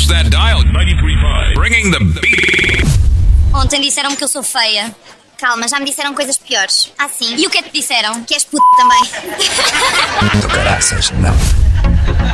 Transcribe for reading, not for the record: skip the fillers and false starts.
Push that dial. 93.5. Bringing the beat. Ontem disseram-me que eu sou feia. Calma, já me disseram coisas piores. Ah, sim? E o que é que te disseram? Que és puta também. Tu caraças, não.